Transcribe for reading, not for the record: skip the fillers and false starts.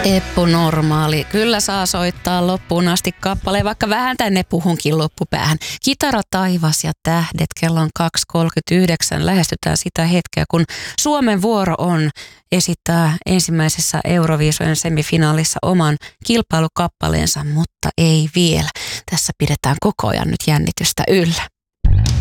Eppu Normaali. Kyllä saa soittaa loppuun asti kappaleen, vaikka vähän tänne puhunkin loppupäähän. Kitara, taivas ja tähdet, kello on 2.39. Lähestytään sitä hetkeä, kun Suomen vuoro on esittää ensimmäisessä Euroviisojen semifinaalissa oman kilpailukappaleensa, mutta ei vielä. Tässä pidetään koko ajan nyt jännitystä yllä.